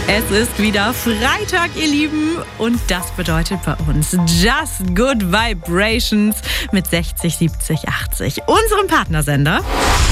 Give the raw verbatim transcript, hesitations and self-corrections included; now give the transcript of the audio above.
Es ist wieder Freitag, ihr Lieben. Und das bedeutet bei uns Just Good Vibrations mit sechzig, siebzig, achtzig. Unserem Partnersender.